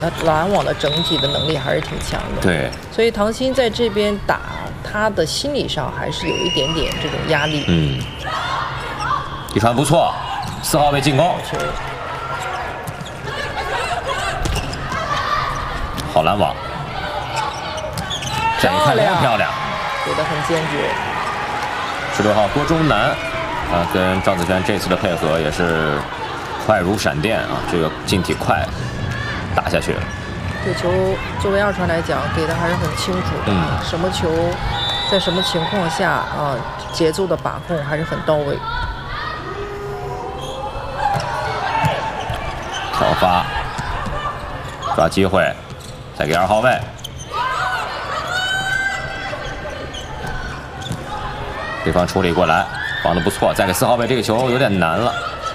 那拦网的整体的能力还是挺强的。 对， 所以唐鑫在这边打，他的心理上还是有一点点这种压力。 一传不错，4号位进攻，好拦网，这一看漂亮， 给得很坚决。 16号郭忠南跟赵子轩这次的配合也是快如闪电啊，这个进体快打下去了。 这球作为二传来讲，给的还是很清楚的。什么球，在什么情况下啊，节奏的把控还是很到位。 挑发，抓机会，再给2号位。对方处理过来，防得不错，再给4号位，这个球有点难了。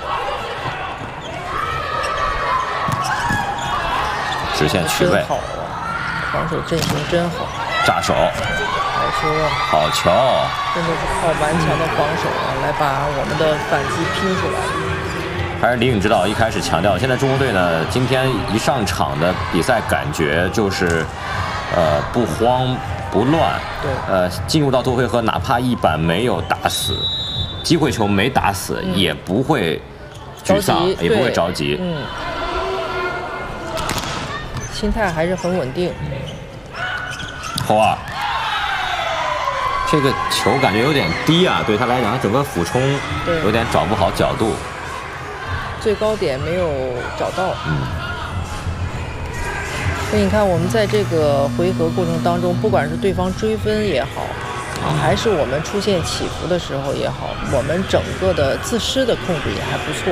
直线取位， 好啊，防守阵型真好。 炸手， 好球啊！ 好球！ 真的是靠顽强的防守啊，来把我们的反击拼出来。 还是李颖指导一开始强调，现在中国队呢，今天一上场的比赛感觉就是，不慌不乱。 对。 进入到多回合，哪怕一板没有打死，机会球没打死，也不会沮丧，也不会着急。 心态还是很稳定。 后二，这个球感觉有点低啊，对他来讲，整个俯冲有点找不好角度， 最高点没有找到。所以你看，我们在这个回合过程当中，不管是对方追分也好，还是我们出现起伏的时候也好，我们整个的自失的控制也还不错。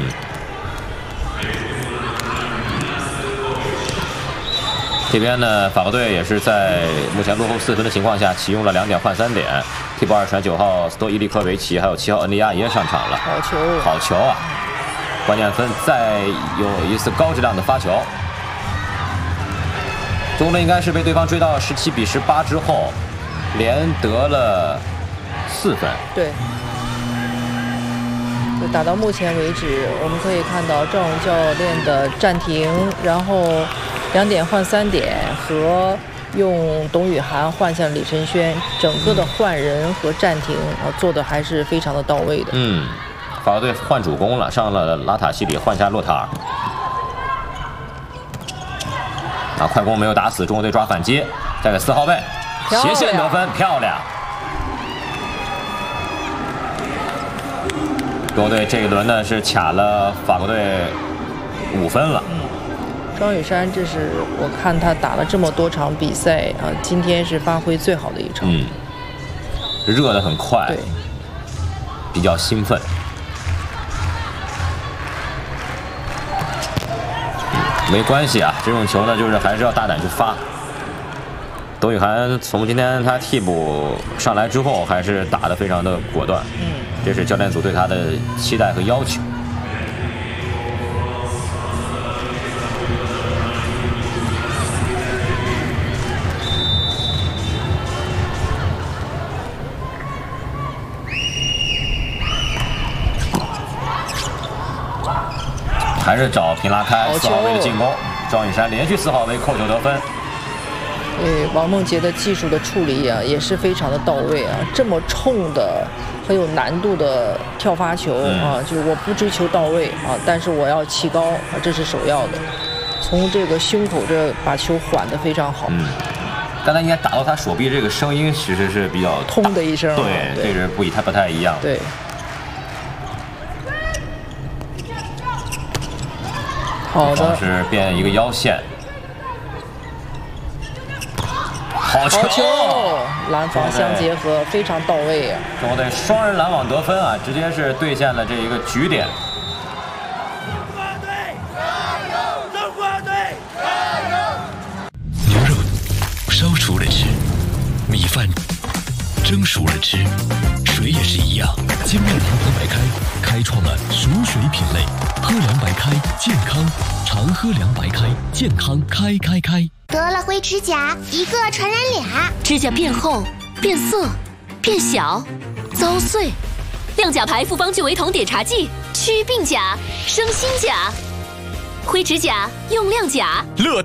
这边呢，法国队也是在目前落后4分的情况下，启用了2点换3点。替补2传9号斯托伊利科维奇，还有7号恩利亚耶上场了。 好球！ 好球啊！关键分再有一次高质量的发球。中国队应该是被对方追到17比18之后，连得了4分。 对。就打到目前为止，我们可以看到赵勇教练的暂停，然后2点换3点和用董宇涵换下李晨轩，整个的换人和暂停做的还是非常的到位的。 法国队换主攻了，上了拉塔西里，换下洛塔尔。快攻没有打死，中国队抓反击，再给4号位，斜线得分，漂亮。中国队这一轮呢是卡了法国队5分了。 庄宇珊，这是我看他打了这么多场比赛啊，今天是发挥最好的一场。 热得很快，对，比较兴奋。没关系啊，这种球呢，就是还是要大胆去发。董宇涵从今天他替补上来之后，还是打得非常的果断。这是教练组对他的期待和要求。还是找平拉开4号位的进攻，庄宇珊连续4号位扣球得分。 王梦洁的技术的处理啊，也是非常的到位啊，这么冲的、很有难度的跳发球啊，就是我不追求到位啊，但是我要起高啊，这是首要的。从这个胸口这把球缓得非常好。 刚才应该打到他手臂，这个声音其实是比较通的一声。 对，这是不太一样。 对。好的。 是变一个腰线。好球！ 拦防相结合非常到位啊！ 中国队双人拦网得分啊，直接是兑现了这一个局点。 中国队加油！牛肉烧熟了吃，米饭蒸熟了吃，水也是一样。精酿长河白开开创了熟水品类，喝凉白开健康，常喝凉白开健康开。 得了灰指甲，一个传染俩， 指甲变厚、变色、变小、遭碎。亮甲牌复方聚维酮碘茶剂，祛病甲，生新甲。灰指甲用亮甲。乐